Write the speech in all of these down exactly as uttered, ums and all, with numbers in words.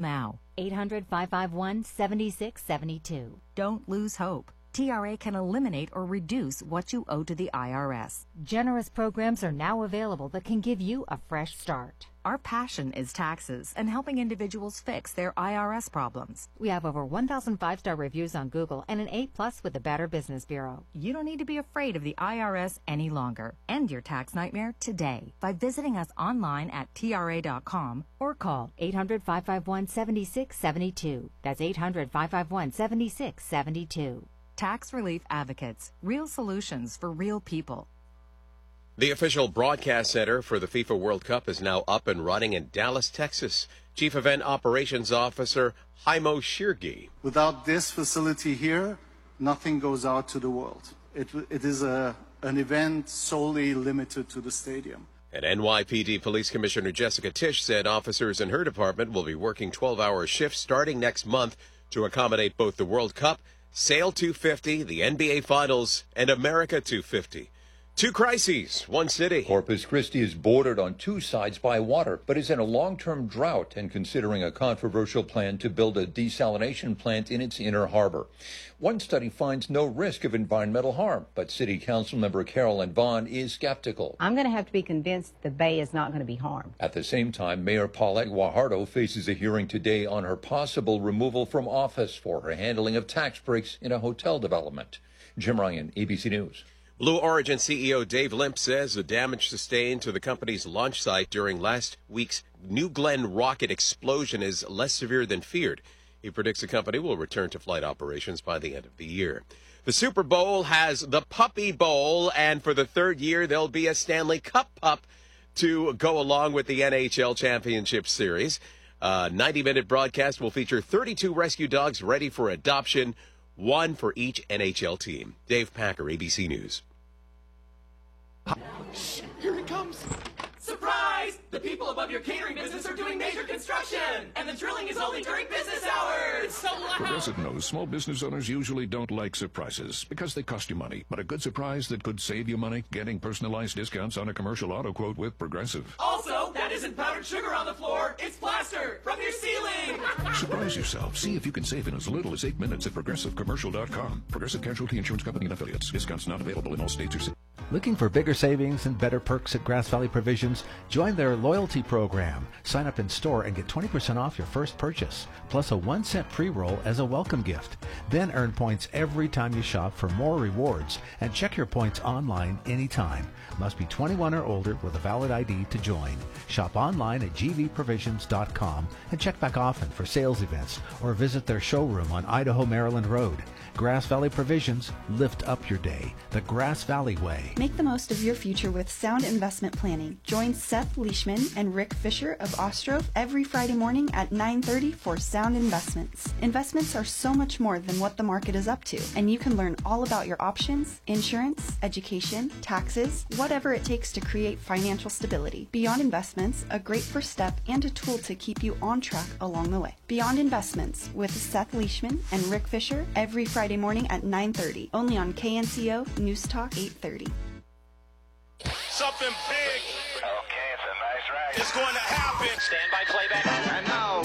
now. eight hundred, five five one, seven six seven two. Don't lose hope. T R A can eliminate or reduce what you owe to the I R S. Generous programs are now available that can give you a fresh start. Our passion is taxes and helping individuals fix their I R S problems. We have over one thousand five-star reviews on Google and an A plus with the Better Business Bureau. You don't need to be afraid of the I R S any longer. End your tax nightmare today by visiting us online at T R A dot com or call eight hundred, five five one, seven six seven two. That's eight hundred, five five one, seven six seven two. Tax Relief Advocates, real solutions for real people. The official broadcast center for the FIFA World Cup is now up and running in Dallas, Texas. Chief Event Operations Officer Haimo Shirgi. Without this facility here, nothing goes out to the world. It, it is a, an event solely limited to the stadium. And N Y P D Police Commissioner Jessica Tisch said officers in her department will be working twelve-hour shifts starting next month to accommodate both the World Cup, Sail two fifty, the N B A Finals, and America two fifty. Two crises, one city. Corpus Christi is bordered on two sides by water, but is in a long-term drought and considering a controversial plan to build a desalination plant in its inner harbor. One study finds no risk of environmental harm, but City Council member Carolyn Vaughn is skeptical. I'm going to have to be convinced the bay is not going to be harmed. At the same time, Mayor Paulette Guajardo faces a hearing today on her possible removal from office for her handling of tax breaks in a hotel development. Jim Ryan, A B C News. Blue Origin C E O Dave Limp says the damage sustained to the company's launch site during last week's New Glenn rocket explosion is less severe than feared. He predicts the company will return to flight operations by the end of the year. The Super Bowl has the Puppy Bowl, and for the third year, there'll be a Stanley Cup pup to go along with the N H L Championship Series. A ninety-minute broadcast will feature thirty-two rescue dogs ready for adoption, one for each N H L team. Dave Packer, A B C News. Shh, here he comes. Surprise! The people above your catering business are doing major construction, and the drilling is only during business hours. It's so loud. Progressive knows small business owners usually don't like surprises because they cost you money. But a good surprise that could save you money, getting personalized discounts on a commercial auto quote with Progressive. Also, that isn't powdered sugar on the floor. It's plaster from your ceiling. Surprise yourself. See if you can save in as little as eight minutes at progressive commercial dot com. Progressive Casualty Insurance Company and Affiliates. Discounts not available in all states or cities. Looking for bigger savings and better perks at Grass Valley Provisions? Join their loyalty program. Sign up in store and get twenty percent off your first purchase, plus a one cent pre-roll as a welcome gift. Then earn points every time you shop for more rewards, and check your points online anytime. Must be twenty-one or older with a valid I D to join. Shop online at g v provisions dot com and check back often for sales events or visit their showroom on Idaho Maryland Road. Grass Valley Provisions, lift up your day the Grass Valley way. Make the most of your future with sound investment planning. Join Seth Leishman and Rick Fisher of Ostrov every Friday morning at nine thirty for Sound Investments. Investments are so much more than what the market is up to, and you can learn all about your options, insurance, education, taxes, whatever it takes to create financial stability. Beyond Investments, a great first step and a tool to keep you on track along the way. Beyond Investments with Seth Leishman and Rick Fisher every Friday morning at nine thirty, only on K N C O News Talk eight thirty. Something big. Okay, it's a nice ride. It's going to happen. Stand by playback. And now,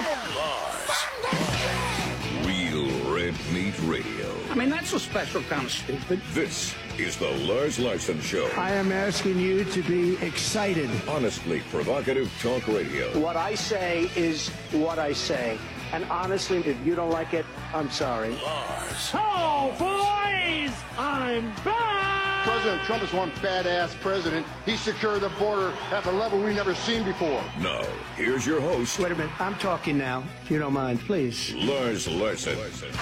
Lars. Real Red Meat Radio. I mean, that's a special kind of stupid. This is the Lars Larson Show. I am asking you to be excited. Honestly provocative talk radio. What I say is what I say. And honestly, if you don't like it, I'm sorry. Lars. Oh, boys! I'm back! President Trump is one badass president. He secured the border at the level we've never seen before. Now, here's your host. Wait a minute. I'm talking now, if you don't mind, please. Lars Larson.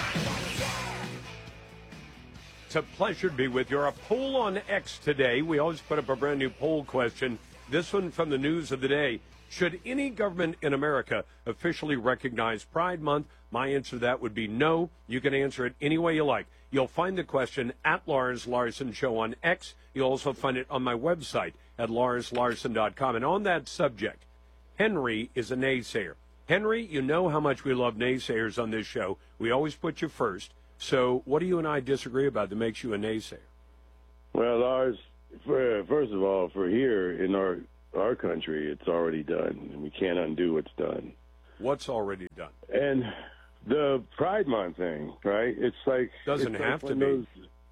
It's a pleasure to be with you. Our poll on X today. We always put up a brand new poll question. This one from the news of the day. Should any government in America officially recognize Pride Month? My answer to that would be no. You can answer it any way you like. You'll find the question at Lars Larson Show on X. You'll also find it on my website at lars larson dot com. And on that subject, Henry is a naysayer. Henry, you know how much we love naysayers on this show. We always put you first. So what do you and I disagree about that makes you a naysayer? Well, Lars, for, first of all, for here in our our country, it's already done, and we can't undo what's done. What's already done? And the Pride Month thing, right? It's like doesn't it's have like to be. Those,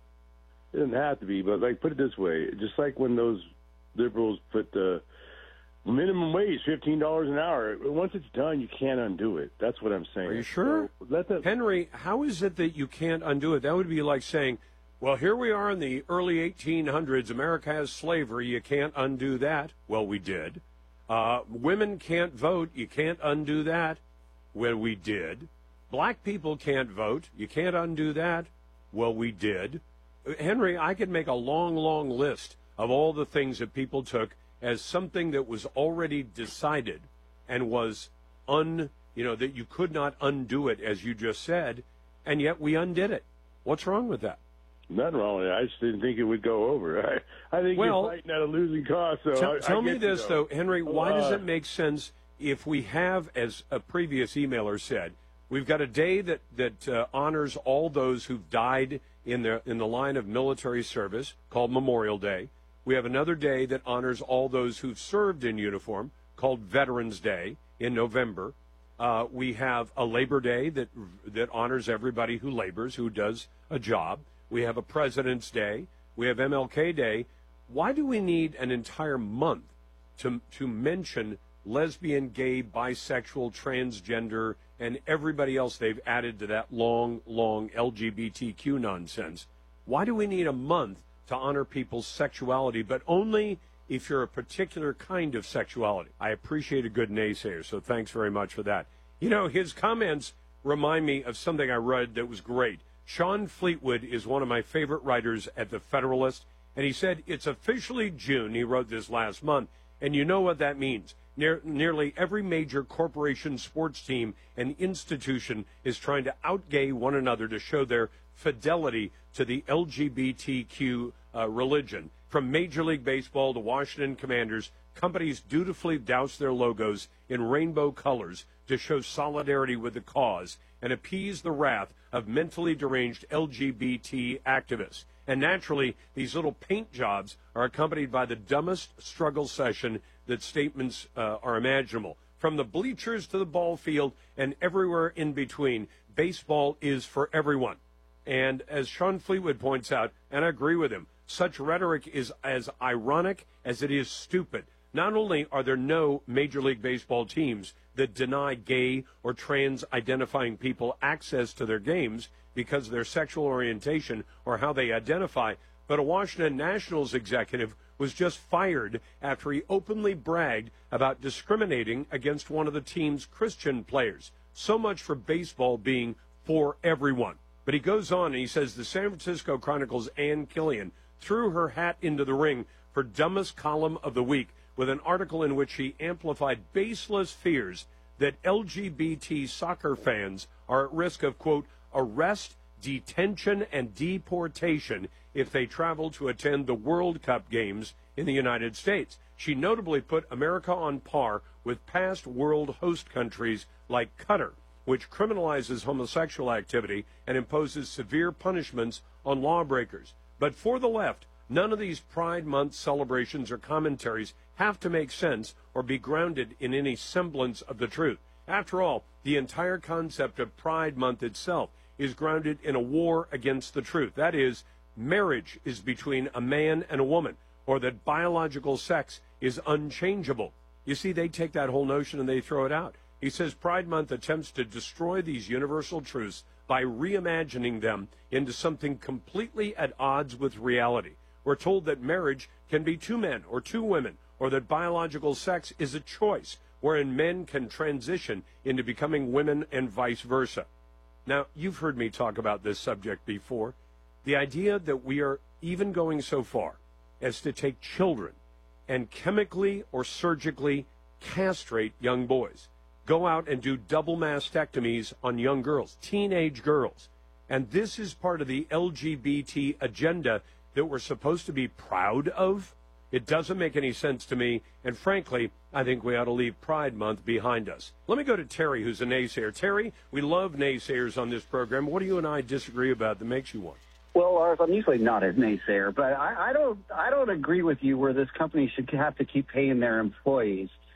it doesn't have to be, but like put it this way: just like when those liberals put the minimum wage fifteen dollars an hour. Once it's done, you can't undo it. That's what I'm saying. Are you sure? So let the, Henry, how is it that you can't undo it? That would be like saying, well, here we are in the early eighteen hundreds. America has slavery. You can't undo that. Well, we did. Uh, women can't vote. You can't undo that. Well, we did. Black people can't vote. You can't undo that. Well, we did. Henry, I could make a long, long list of all the things that people took as something that was already decided and was un, you know, that you could not undo it, as you just said, and yet we undid it. What's wrong with that? Nothing wrong with it. I just didn't think it would go over. I, I think well, you're fighting at a losing cause. So tell, I, tell I me get this, you, though, Henry. Why uh, does it make sense if we have, as a previous emailer said, we've got a day that that uh, honors all those who've died in the in the line of military service, called Memorial Day. We have another day that honors all those who've served in uniform, called Veterans Day, in November. Uh, we have a Labor Day that that honors everybody who labors, who does a job. We have a President's Day. We have M L K Day. Why do we need an entire month to to mention lesbian, gay, bisexual, transgender, and everybody else they've added to that long, long L G B T Q nonsense? Why do we need a month to honor people's sexuality, but only if you're a particular kind of sexuality? I appreciate a good naysayer, so thanks very much for that. You know, his comments remind me of something I read that was great. Sean Fleetwood is one of my favorite writers at The Federalist, and he said, it's officially June. He wrote this last month, and you know what that means. Near, nearly every major corporation, sports team, and institution is trying to outgay one another to show their fidelity to the L G B T Q uh, religion. From Major League Baseball to Washington Commanders, companies dutifully douse their logos in rainbow colors to show solidarity with the cause and appease the wrath of mentally deranged L G B T activists. And naturally, these little paint jobs are accompanied by the dumbest struggle session that statements uh, are imaginable. From the bleachers to the ball field and everywhere in between, baseball is for everyone. And as Sean Fleetwood points out, and I agree with him, such rhetoric is as ironic as it is stupid. Not only are there no Major League Baseball teams that deny gay or trans-identifying people access to their games because of their sexual orientation or how they identify, but a Washington Nationals executive was just fired after he openly bragged about discriminating against one of the team's Christian players. So much for baseball being for everyone. But he goes on and he says the San Francisco Chronicle's Ann Killian threw her hat into the ring for dumbest column of the week with an article in which she amplified baseless fears that L G B T soccer fans are at risk of, quote, arrest, detention, and deportation if they travel to attend the World Cup games in the United States. She notably put America on par with past world host countries like Qatar, which criminalizes homosexual activity and imposes severe punishments on lawbreakers. But for the left, none of these Pride Month celebrations or commentaries have to make sense or be grounded in any semblance of the truth. After all, the entire concept of Pride Month itself is grounded in a war against the truth. That is, marriage is between a man and a woman, or that biological sex is unchangeable. You see, they take that whole notion and they throw it out. He says Pride Month attempts to destroy these universal truths by reimagining them into something completely at odds with reality. We're told that marriage can be two men or two women, or that biological sex is a choice, wherein men can transition into becoming women and vice versa. Now, you've heard me talk about this subject before. The idea that we are even going so far as to take children and chemically or surgically castrate young boys, go out and do double mastectomies on young girls, teenage girls. And this is part of the L G B T agenda that we're supposed to be proud of. It doesn't make any sense to me, and frankly, I think we ought to leave Pride Month behind us. Let me go to Terry, who's a naysayer. Terry, we love naysayers on this program. What do you and I disagree about that makes you one? Well, Lars, I'm usually not a naysayer, but I, I don't I don't agree with you where this company should have to keep paying their employees.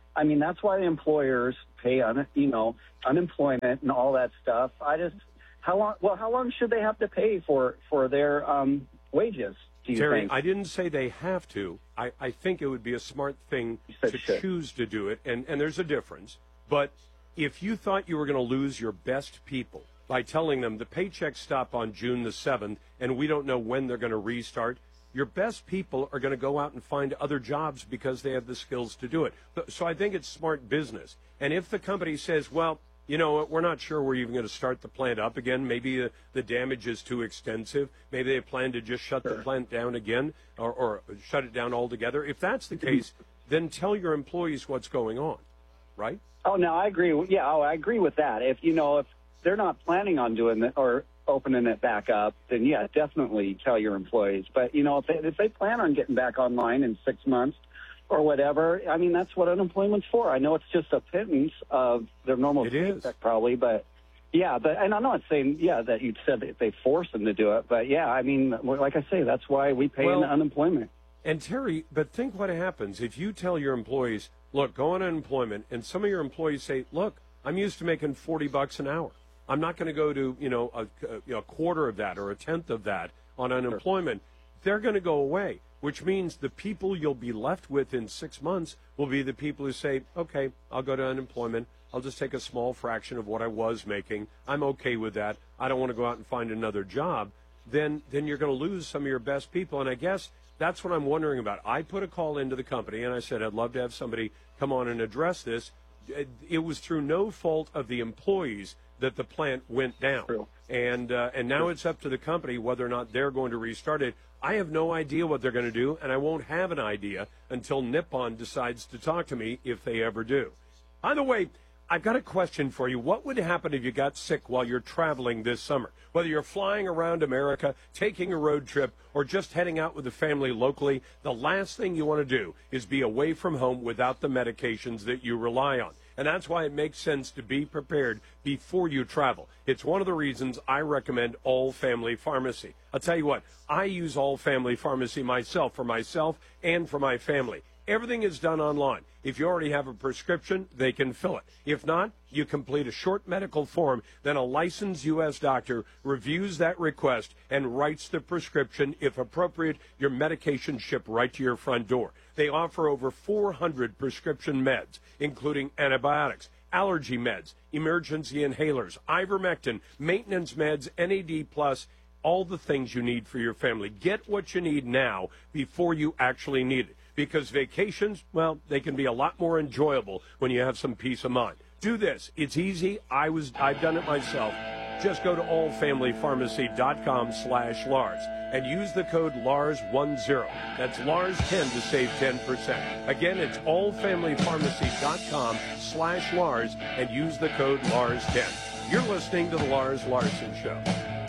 I mean, that's why the employers pay, un, you know, unemployment and all that stuff. I just, how long, well, how long should they have to pay for, for their um, wages, do you Terry, think? I didn't say they have to. I, I think it would be a smart thing to should. choose to do it, and, and there's a difference. But if you thought you were going to lose your best people by telling them the paychecks stop on June the seventh and we don't know when they're going to restart, your best people are going to go out and find other jobs because they have the skills to do it. So I think it's smart business. And if the company says, well, you know, we're not sure we're even going to start the plant up again. Maybe the, the damage is too extensive. Maybe they plan to just shut sure. the plant down again or, or shut it down altogether. If that's the case, then tell your employees what's going on, right? Oh, no, I agree. Yeah, oh, I agree with that. If, you know, if they're not planning on doing it or opening it back up, then, yeah, definitely tell your employees. But, you know, if they, if they plan on getting back online in six months or whatever, I mean, that's what unemployment's for. I know it's just a pittance of their normal paycheck probably, but, yeah, but and I'm not saying, yeah, that you said that they force them to do it, but, yeah, I mean, like I say, that's why we pay well, in unemployment. And, Terry, but think what happens if you tell your employees, look, go on unemployment, and some of your employees say, look, I'm used to making forty bucks an hour. I'm not going to go to, you know, a, a, you know, a quarter of that or a tenth of that on unemployment. Sure. They're going to go away, which means the people you'll be left with in six months will be the people who say, okay, I'll go to unemployment. I'll just take a small fraction of what I was making. I'm okay with that. I don't want to go out and find another job. Then, then you're going to lose some of your best people. And I guess that's what I'm wondering about. I put a call into the company, and I said I'd love to have somebody come on and address this. It was through no fault of the employees that the plant went down. True. And uh, and now True. It's up to the company whether or not they're going to restart it. I have no idea what they're going to do, and I won't have an idea until Nippon decides to talk to me, if they ever do. By the way, I've got a question for you. What would happen if you got sick while you're traveling this summer? Whether you're flying around America, taking a road trip, or just heading out with the family locally, the last thing you want to do is be away from home without the medications that you rely on. And that's why it makes sense to be prepared before you travel. It's one of the reasons I recommend All Family Pharmacy. I'll tell you what, I use All Family Pharmacy myself, for myself and for my family. Everything is done online. If you already have a prescription, they can fill it. If not, you complete a short medical form, then a licensed U S doctor reviews that request and writes the prescription. If appropriate, your medication shipped right to your front door. They offer over four hundred prescription meds, including antibiotics, allergy meds, emergency inhalers, ivermectin, maintenance meds, N A D plus, all the things you need for your family. Get what you need now before you actually need it. Because vacations, well, they can be a lot more enjoyable when you have some peace of mind. Do this. It's easy. I was, I've done it myself. Just go to all family pharmacy dot com slash Lars and use the code Lars ten. That's Lars ten to save ten percent. Again, it's all family pharmacy dot com slash Lars and use the code Lars ten. You're listening to the Lars Larson Show.